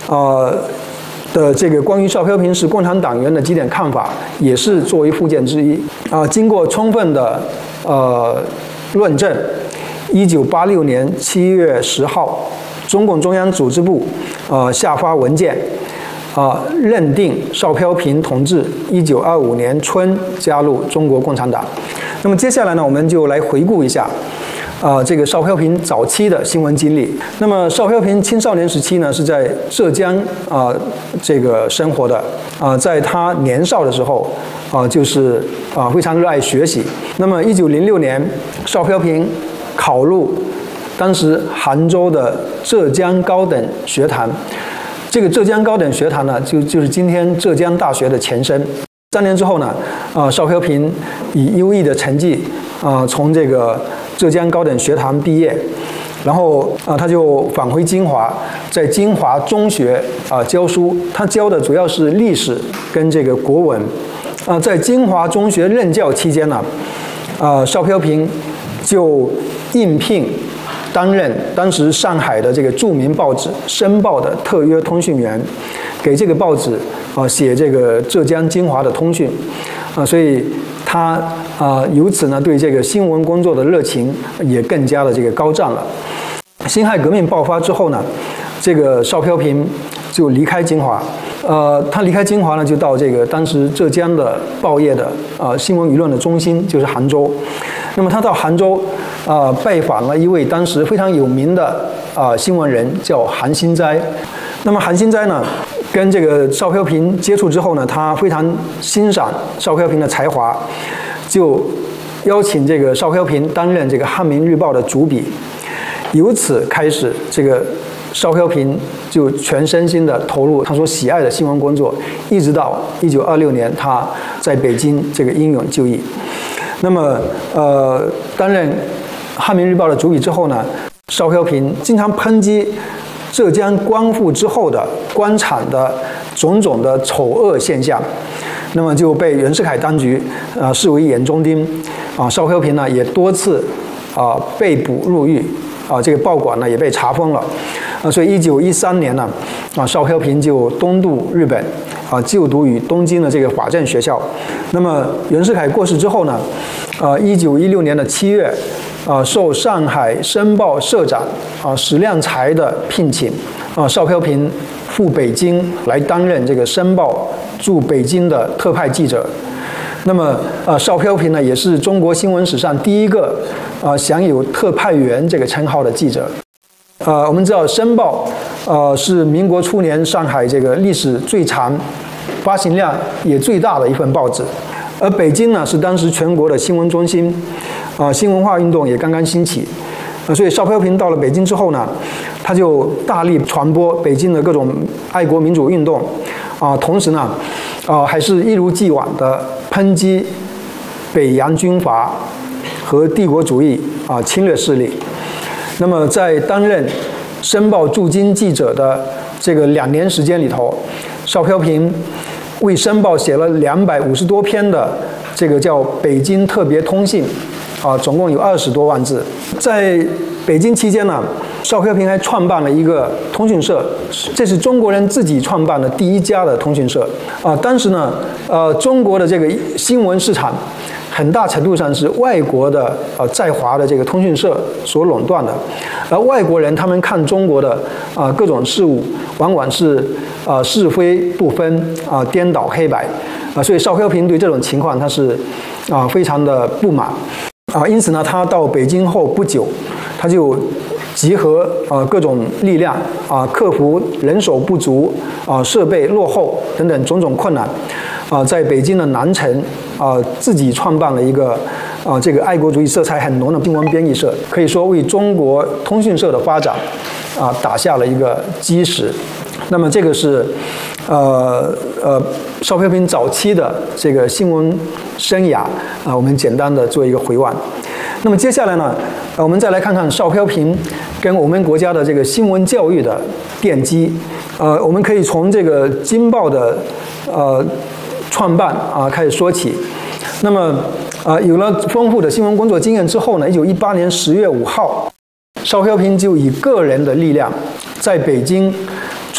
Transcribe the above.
的这个关于邵飘萍是共产党员的几点看法，也是作为附件之一。经过充分的论证，1986年7月10号，中共中央组织部下发文件，认定邵飘萍同志1925年春加入中国共产党。那么接下来呢，我们就来回顾一下这个邵飘萍早期的新闻经历。那么邵飘萍青少年时期呢，是在浙江这个生活的。在他年少的时候就是非常热爱学习。那么1906年，邵飘萍考入当时杭州的浙江高等学堂。这个浙江高等学堂呢，就是今天浙江大学的前身。3年之后呢，邵飘萍以优异的成绩从这个浙江高等学堂毕业，然后他就返回金华，在金华中学教书。他教的主要是历史跟这个国文。在金华中学任教期间呢，邵飘萍就应聘担任当时上海的这个著名报纸《申报》的特约通讯员，给这个报纸写这个浙江金华的通讯。所以他由此呢，对这个新闻工作的热情也更加的这个高涨了。辛亥革命爆发之后呢，这个邵飘萍就离开金华。他离开金华呢，就到这个当时浙江的报业的新闻舆论的中心，就是杭州。那么他到杭州拜访了一位当时非常有名的新闻人，叫韩新斋。那么韩新斋呢，跟这个邵飘萍接触之后呢，他非常欣赏邵飘萍的才华，就邀请这个邵飘萍担任这个《汉民日报》的主笔。由此开始，这个邵飘萍就全身心的投入他所喜爱的新闻工作，一直到1926年他在北京这个英勇就义。那么担任《汉民日报》的主笔之后呢，邵飘萍经常抨击浙江光复之后的官场的种种的丑恶现象，那么就被袁世凯当局视为眼中钉。邵飘萍呢也多次被捕入狱，这个报馆呢也被查封了。所以1913年呢，邵飘萍就东渡日本，就读于东京的这个法政学校。那么袁世凯过世之后呢，1916年的7月，受上海申报社长史量才的聘请，邵飘萍赴北京来担任这个申报驻北京的特派记者。那么邵飘萍呢，也是中国新闻史上第一个享有特派员这个称号的记者。我们知道申报是民国初年上海这个历史最长、发行量也最大的一份报纸。而北京呢是当时全国的新闻中心，新文化运动也刚刚兴起，所以邵飘萍到了北京之后呢，他就大力传播北京的各种爱国民主运动，同时呢，还是一如既往的抨击北洋军阀和帝国主义侵略势力。那么在担任申报驻京记者的这个2年时间里头，邵飘萍为申报写了250多篇的这个叫《北京特别通信》，总共有20多万字。在北京期间呢，邵飘萍还创办了一个通讯社，这是中国人自己创办的第一家的通讯社。当时呢，中国的这个新闻市场很大程度上是外国的在华的这个通讯社所垄断的，而外国人他们看中国的各种事物，往往是是非不分，颠倒黑白，所以邵飘萍对这种情况他是非常的不满，因此呢，他到北京后不久，他就集合各种力量，克服人手不足、设备落后等等种种困难，在北京的南城自己创办了一个这个爱国主义色彩很浓的新闻编译社，可以说为中国通讯社的发展打下了一个基石。那么这个是邵飘萍早期的这个新闻生涯我们简单的做一个回望。那么接下来呢，我们再来看看邵飘萍跟我们国家的这个新闻教育的奠基。我们可以从这个《京报》的创办开始说起。那么有了丰富的新闻工作经验之后呢，1918年10月5号，邵飘萍就以个人的力量，在北京